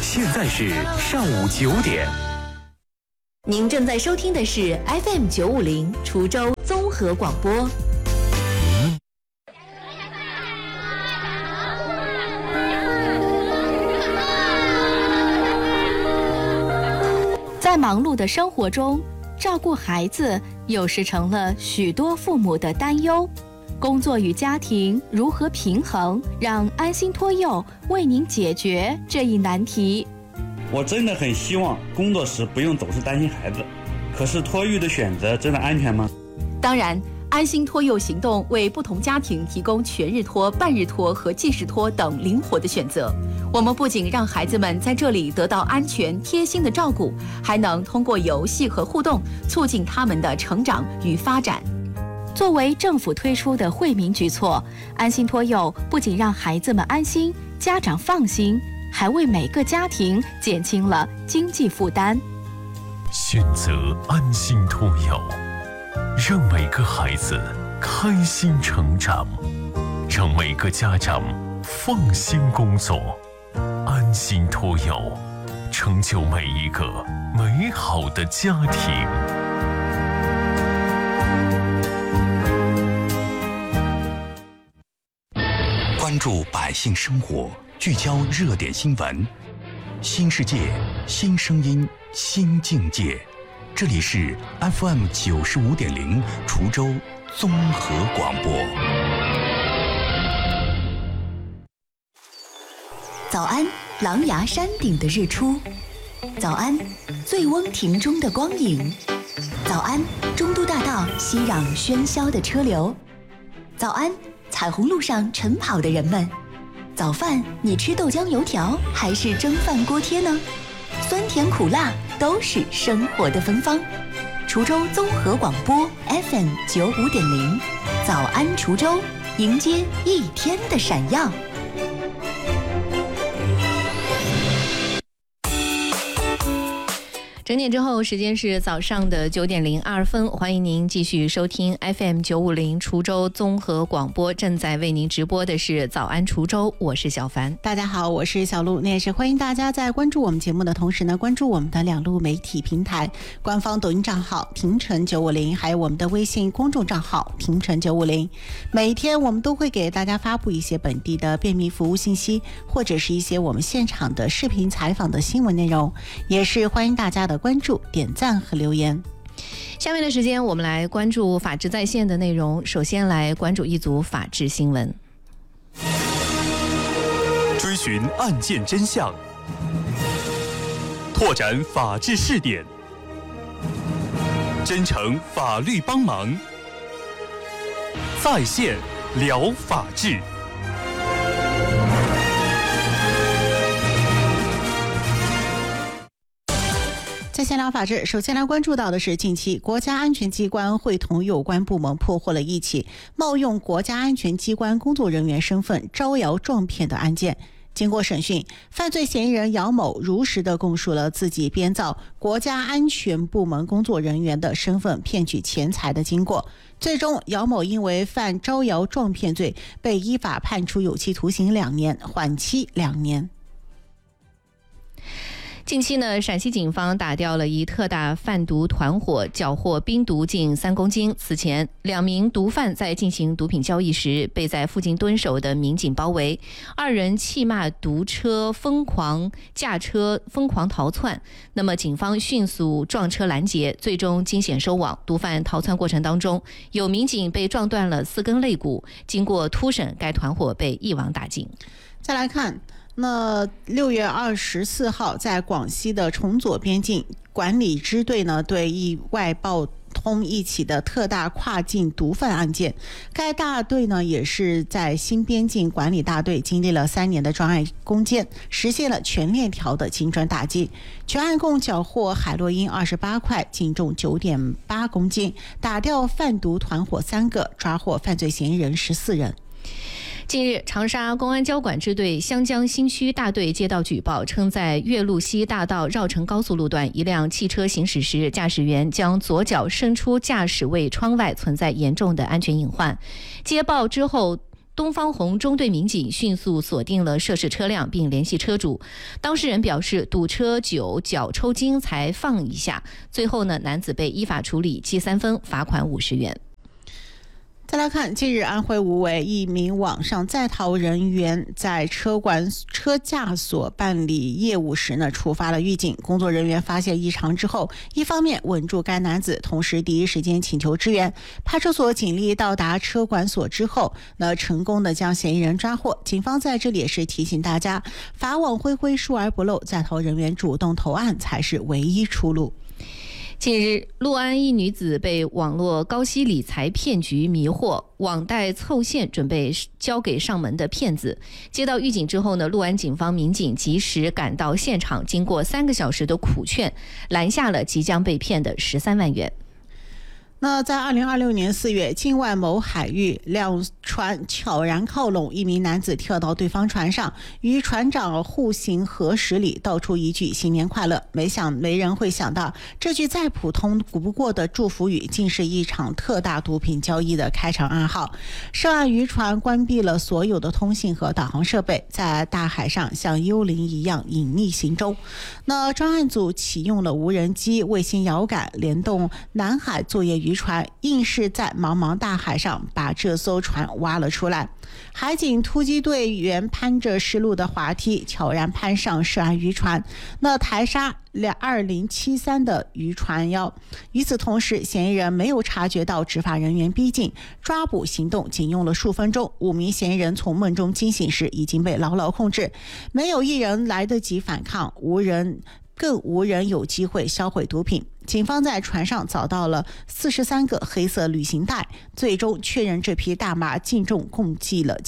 现在是上午9点。 您正在收听的是 FM 950滁州综合广播。在忙碌的生活中，照顾孩子有时成了许多父母的担忧。工作与家庭如何平衡？让安心托幼为您解决这一难题。 我真的很希望工作时不用总是担心孩子，可是托育的选择真的安全吗？ 当然，安心托幼行动为不同家庭提供全日托、半日托和即时托等灵活的选择。我们不仅让孩子们在这里得到安全贴心的照顾，还能通过游戏和互动促进他们的成长与发展。作为政府推出的惠民举措，安心托幼不仅让孩子们安心，家长放心，还为每个家庭减轻了经济负担。 选择安心托幼，让每个孩子开心成长，让每个家长放心工作。安心托幼，成就每一个美好的家庭。 关注百姓生活，聚焦热点新闻，新世界，新声音，新境界。这里是 FM 95.0滁州综合广播。 早安，狼牙山顶的日出；早安，醉翁亭中的光影；早安，中都大道熙攘喧嚣的车流；早安，彩虹路上晨跑的人们。早饭你吃豆浆油条还是蒸饭锅贴呢？酸甜苦辣都是生活的芬芳。滁州综合广播 FM 95.0，早安滁州，迎接一天的闪耀。整点之后，时间是早上的9点02分，欢迎您继续收听 FM 950滁州综合广播，正在为您直播的是早安滁州，我是小凡。 大家好，我是小璐。那也是欢迎大家在关注我们节目的同时呢，关注我们的2路媒体平台，官方抖音账号平成950，还有我们的微信公众账号平成950。每天我们都会给大家发布一些本地的便民服务信息，或者是一些我们现场的视频采访的新闻内容，也是欢迎大家的关注、点赞和留言。 下面的时间我们来关注法治在线的内容，首先来关注一组法治新闻。 追寻案件真相，拓展法治试点，真诚法律帮忙，在线聊法治。 在线聊法治，首先来关注到的是，近期国家安全机关会同有关部门破获了一起冒用国家安全机关工作人员身份招摇撞骗的案件。经过审讯，犯罪嫌疑人姚某如实地供述了自己编造国家安全部门工作人员的身份骗取钱财的经过。最终，姚某因为犯招摇撞骗罪，被依法判处有期徒刑2年，缓期2年。 近期呢，陕西警方打掉了一特大贩毒团伙，缴获冰毒近3公斤。此前，2名毒贩在进行毒品交易时，被在附近蹲守的民警包围，2人气骂毒车，驾车疯狂逃窜。那么，警方迅速撞车拦截，最终惊险收网。毒贩逃窜过程当中，有民警被撞断了4根肋骨。经过突审，该团伙被一网打尽。 再来看。那6月24号，在广西的崇左边境管理支队呢，对意外爆通一起的特大跨境毒贩案件。该大队呢，也是在新边境管理大队经历了3年的专案攻坚，实现了全链条的精准打击。全案共缴获海洛因28块，净重9.8公斤，打掉贩毒团伙3个，抓获犯罪嫌疑人14人。 近日，长沙公安交管支队湘江新区大队接到举报，称在岳麓西大道绕城高速路段，一辆汽车行驶时，驾驶员将左脚伸出驾驶位窗外，存在严重的安全隐患。接报之后， 东方红中队民警迅速锁定了涉事车辆并联系车主。当事人表示，堵车久，脚抽筋才放一下。最后呢，男子被依法处理，记3分，罚款50元。 再来看，近日安徽无为一名网上在逃人员在车驾所办理业务时呢，触发了预警。工作人员发现异常之后，一方面稳住该男子，同时第一时间请求支援。派出所警力到达车管所之后，成功的将嫌疑人抓获。警方在这里也是提醒大家，法网恢恢，疏而不漏，在逃人员主动投案才是唯一出路。 近日，六安一女子被网络高息理财骗局迷惑，网贷凑现准备交给上门的骗子。接到预警之后呢，六安警方民警及时赶到现场，经过3个小时的苦劝，拦下了即将被骗的13万元。 那在2026年4月，境外某海域两船悄然靠拢，一名男子跳到对方船上，与船长互行合十礼，道出一句新年快乐。没人会想到，这句再普通不过的祝福语，竟是一场特大毒品交易的开场暗号。涉案渔船关闭了所有的通信和导航设备，在大海上像幽灵一样隐匿行踪。那专案组启用了无人机、卫星遥感，联动南海作业渔船，硬是在茫茫大海上把这艘船挖了出来。海警突击队员攀着失路的滑梯，悄然攀上涉案渔船，台沙2073的渔船腰。与此同时，嫌疑人没有察觉到执法人员逼近，抓捕行动仅用了数分钟，5名嫌疑人从梦中惊醒时已经被牢牢控制，没有一人来得及反抗，更无人有机会销毁毒品。警方在船上找到了43个黑色旅行袋，最终确认这批大麻净重共计了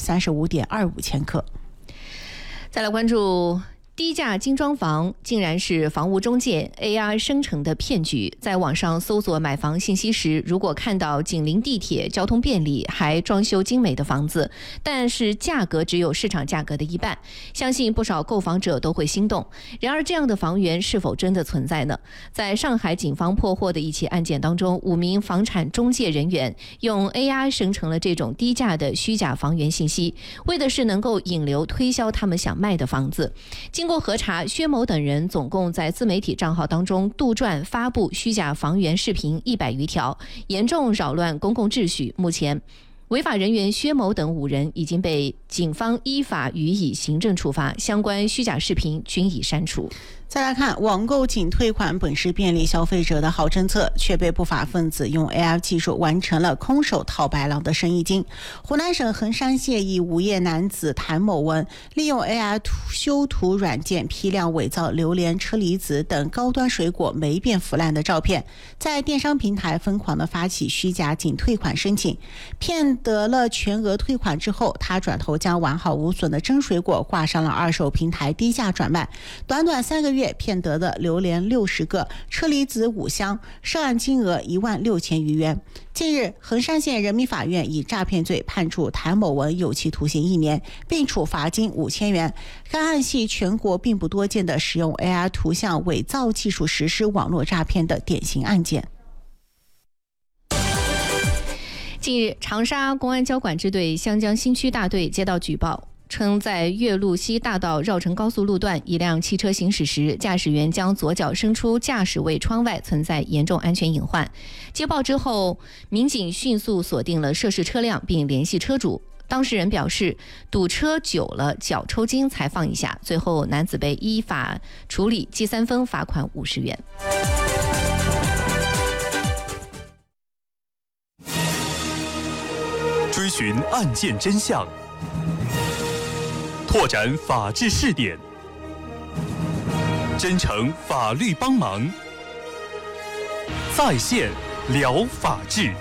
735.25千克。 再来关注低价精装房竟然是房屋中介 AI 生成的骗局。在网上搜索买房信息时，如果看到紧邻地铁、交通便利、还装修精美的房子，但是价格只有市场价格的一半，相信不少购房者都会心动。然而，这样的房源是否真的存在呢？在上海警方破获的一起案件当中，5名房产中介人员用 AI 生成了这种低价的虚假房源信息，为的是能够引流推销他们想卖的房子。经过核查，薛某等人总共在自媒体账号当中杜撰发布虚假房源视频100余条，严重扰乱公共秩序。目前违法人员薛某等5人已经被警方依法予以行政处罚，相关虚假视频均已删除。 再来看，网购仅退款本是便利消费者的好政策，却被不法分子用 AI 技术完成了空手套白狼的生意经。湖南省衡山县一无业男子谭某文利用 AI 修图软件批量伪造榴莲、车厘子等高端水果霉变腐烂的照片，在电商平台疯狂地发起虚假仅退款申请，骗得了全额退款之后，他转头将完好无损的真水果挂上了二手平台低价转卖，短短3个月骗得的榴莲60个，车厘子5箱，涉案金额16000余元。近日，衡山县人民法院以诈骗罪判处谭某文有期徒刑1年，并处罚金5000元。该案系全国并不多见的使用 AI 图像伪造技术实施网络诈骗的典型案件。 近日，长沙公安交管支队湘江新区大队接到举报，称在岳麓西大道绕城高速路段，一辆汽车行驶时，驾驶员将左脚伸出驾驶位窗外，存在严重安全隐患。接报之后，民警迅速锁定了涉事车辆，并联系车主。当事人表示，堵车久了，脚抽筋才放一下。最后，男子被依法处理，记3分，罚款50元。 追寻案件真相，拓展法治视点，真诚法律帮忙，在线聊法治。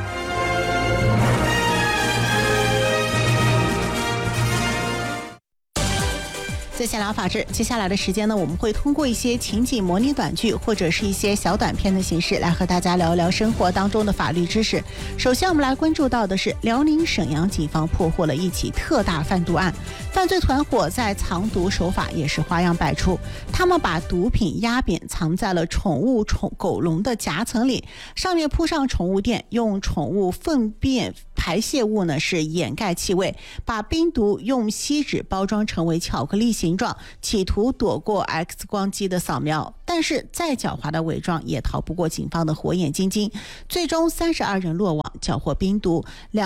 在线聊法治，接下来的时间呢，我们会通过一些情景模拟短剧或者是一些小短片的形式来和大家聊一聊生活当中的法律知识。首先我们来关注到的是辽宁沈阳警方破获了一起特大贩毒案，犯罪团伙在藏毒手法也是花样百出，他们把毒品压扁藏在了宠物狗笼的夹层里，上面铺上宠物垫，用宠物粪便排泄物呢是掩盖气味，把冰毒用锡纸包装成为巧克力形状，企图躲过 X 光机的扫描。但是再狡猾的伪装也逃不过警方的火眼金睛，最终32人落网，缴获冰毒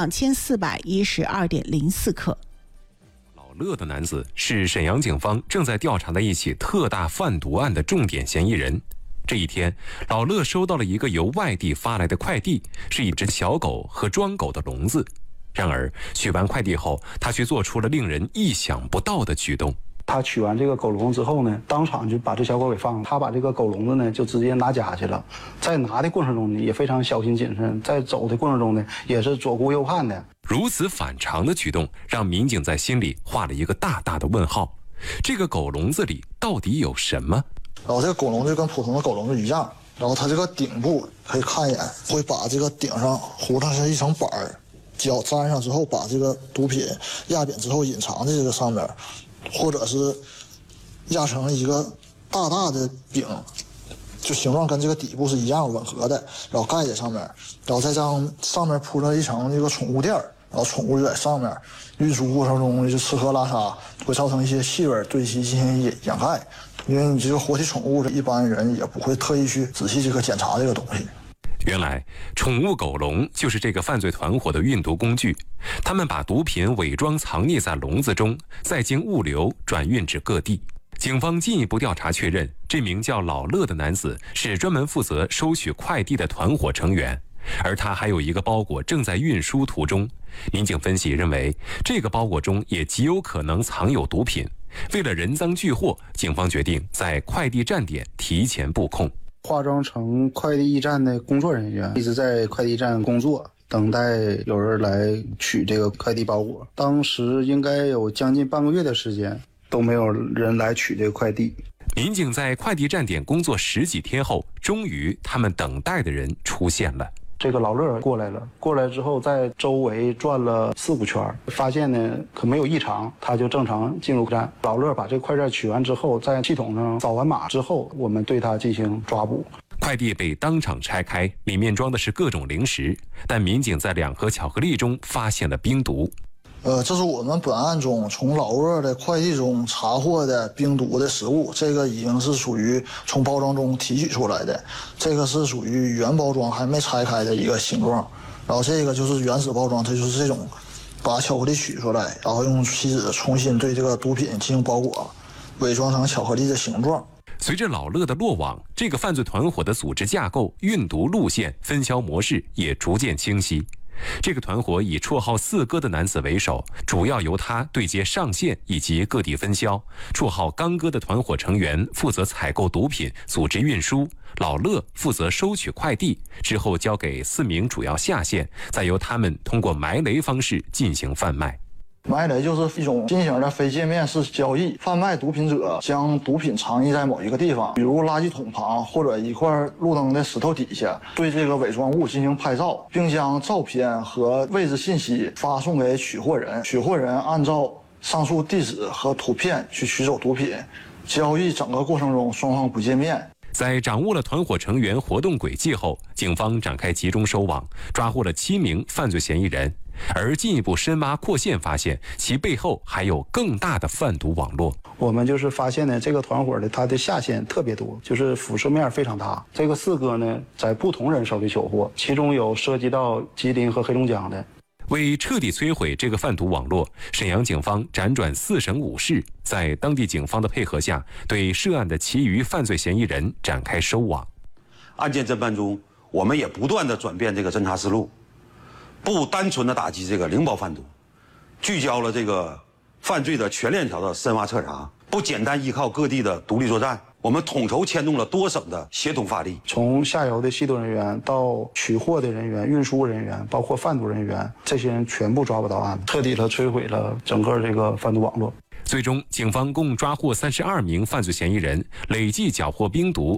2412.04克。 老乐的男子是沈阳警方正在调查的一起特大贩毒案的重点嫌疑人。这一天，老乐收到了一个由外地发来的快递，是一只小狗和装狗的笼子。然而，取完快递后，他却做出了令人意想不到的举动。 他取完这个狗笼之后呢，当场就把这小狗给放了。他把这个狗笼子呢，就直接拿家去了。在拿的过程中呢，也非常小心谨慎；在走的过程中呢，也是左顾右盼的。 如此反常的举动，让民警在心里画了一个大大的问号。这个狗笼子里到底有什么？ 然后这个狗笼就跟普通的狗笼子一样，然后它这个顶部可以看一眼，会把这个顶上糊上一层板儿，脚粘上之后，把这个毒品压扁之后隐藏在这个上面。或者是压成一个大大的饼，就形状跟这个底部是一样吻合的，然后盖在上面，然后再让上面铺上一层这个宠物垫，然后宠物就在上面。运输过程中就吃喝拉撒会造成一些气味，对其进行掩盖，因为你这个活体宠物，一般人也不会特意去仔细这个检查这个东西。 原来，宠物狗笼就是这个犯罪团伙的运毒工具。他们把毒品伪装藏匿在笼子中，再经物流转运至各地。警方进一步调查确认，这名叫老乐的男子是专门负责收取快递的团伙成员，而他还有一个包裹正在运输途中。民警分析认为，这个包裹中也极有可能藏有毒品。为了人赃俱获，警方决定在快递站点提前布控。 化妆成快递驿站的工作人员，一直在快递站工作，等待有人来取这个快递包裹。当时应该有将近半个月的时间，都没有人来取这个快递。 民警在快递站点工作10几天后，终于他们等待的人出现了。 这个老乐过来了，过来之后在周围转了4、5圈，发现呢可没有异常，他就正常进入站。老乐把这个快件取完之后，在系统上扫完码之后，我们对他进行抓捕。 快递被当场拆开，里面装的是各种零食，但民警在2盒巧克力中发现了冰毒。 这是我们本案中从老乐的快递中查获的冰毒的食物，这个已经是属于从包装中提取出来的，这个是属于原包装还没拆开的一个形状，然后这个就是原始包装，它就是这种把巧克力取出来，然后用锡纸重新对这个毒品进行包裹，伪装成巧克力的形状。 随着老乐的落网，这个犯罪团伙的组织架构、运毒路线、分销模式也逐渐清晰。这个团伙以绰号4哥的男子为首，主要由他对接上线以及各地分销。绰号刚哥的团伙成员负责采购毒品、组织运输，老乐负责收取快递，之后交给4名主要下线，再由他们通过埋雷方式进行贩卖。 埋雷就是一种新型的非界面式交易，贩卖毒品者将毒品藏匿在某一个地方，比如垃圾桶旁或者一块路灯的石头底下，对这个伪装物进行拍照，并将照片和位置信息发送给取货人，取货人按照上述地址和图片去取走毒品。交易整个过程中双方不见面。 在掌握了团伙成员活动轨迹后，警方展开集中收网，抓获了7名犯罪嫌疑人。而进一步深挖扩线，发现其背后还有更大的贩毒网络。 我们就是发现呢，这个团伙的它的下线特别多，就是辐射面非常大。这个4哥呢，在不同人手里求获，其中有涉及到吉林和黑龙江的。 为彻底摧毁这个贩毒网络，沈阳警方辗转4省5市，在当地警方的配合下，对涉案的其余犯罪嫌疑人展开收网。 案件侦办中，我们也不断地转变这个侦查思路，不单纯的打击这个零包贩毒，聚焦了这个犯罪的全链条的深挖彻查，不简单依靠各地的独立作战。我们统筹牵动了多省的协同发力， 从下游的吸毒人员到取货的人员、运输人员，包括贩毒人员，这些人全部抓捕到案，彻底的摧毁了整个这个贩毒网络。 最终，警方共抓获32名犯罪嫌疑人，累计缴获冰毒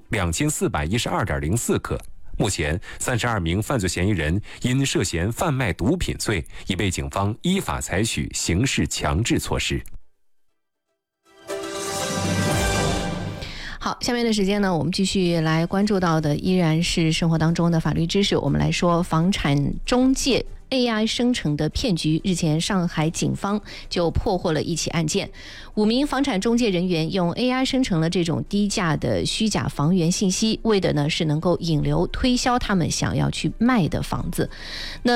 2412.04克。目前，32名犯罪嫌疑人因涉嫌贩卖毒品罪，已被警方依法采取刑事强制措施。 好，下面的时间呢，我们继续来关注到的依然是生活当中的法律知识。我们来说房产中介 AI 生成的骗局。日前，上海警方就破获了一起案件，5名房产中介人员用 AI 生成了这种低价的虚假房源信息，为的呢是能够引流推销他们想要去卖的房子。那